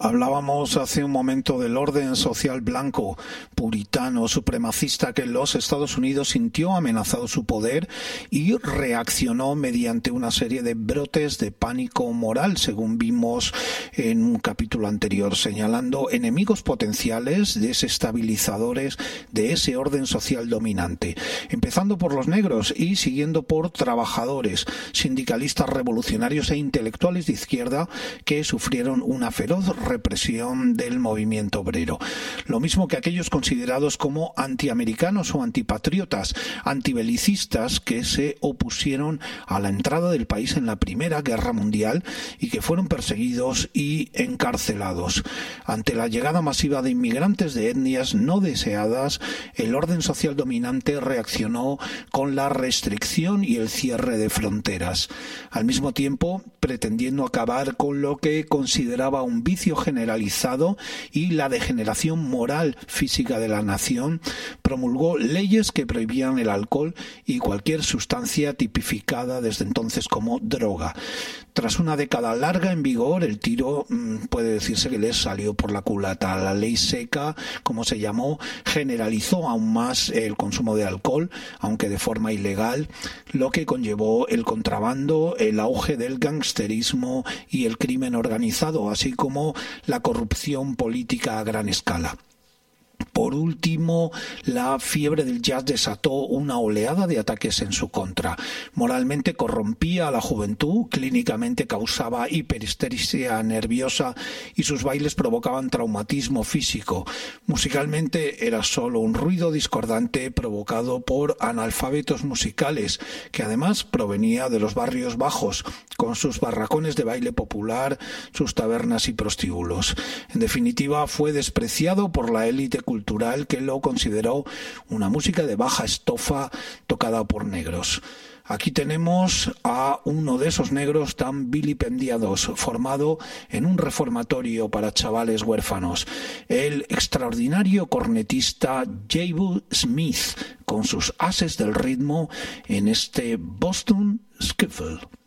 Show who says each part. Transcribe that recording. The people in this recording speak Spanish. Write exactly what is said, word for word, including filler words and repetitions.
Speaker 1: Hablábamos hace un momento del orden social blanco, puritano, supremacista que en los Estados Unidos sintió amenazado su poder y reaccionó mediante una serie de brotes de pánico moral, según vimos en un capítulo anterior, señalando enemigos potenciales desestabilizadores de ese orden social dominante, empezando por los negros y siguiendo por trabajadores, sindicalistas revolucionarios e intelectuales de izquierda que sufrieron una feroz represión del movimiento obrero. Lo mismo que aquellos considerados como antiamericanos o antipatriotas, antibelicistas que se opusieron a la entrada del país en la Primera Guerra Mundial y que fueron perseguidos y encarcelados. Ante la llegada masiva de inmigrantes de etnias no deseadas, el orden social dominante reaccionó con la restricción y el cierre de fronteras, al mismo tiempo pretendiendo acabar con lo que consideraba un vicio generalizado y la degeneración moral física de la nación. Promulgó leyes que prohibían el alcohol y cualquier sustancia tipificada desde entonces como droga. Tras una década larga en vigor, el tiro mmm, puede decirse que les salió por la culata. La ley seca, como se llamó, generalizó aún más el consumo de alcohol, aunque de forma ilegal, lo que conllevó el contrabando, el auge del gangsterismo y el crimen organizado, así como la corrupción política a gran escala. Por último, la fiebre del jazz desató una oleada de ataques en su contra. Moralmente corrompía a la juventud, clínicamente causaba hiperestesia nerviosa y sus bailes provocaban traumatismo físico. Musicalmente era solo un ruido discordante provocado por analfabetos musicales, que además provenía de los barrios bajos, con sus barracones de baile popular, sus tabernas y prostíbulos. En definitiva, fue despreciado por la élite cultural que lo consideró una música de baja estofa tocada por negros. Aquí tenemos a uno de esos negros tan vilipendiados, formado en un reformatorio para chavales huérfanos, el extraordinario cornetista J B Smith, con sus ases del ritmo en este Boston Skiffle.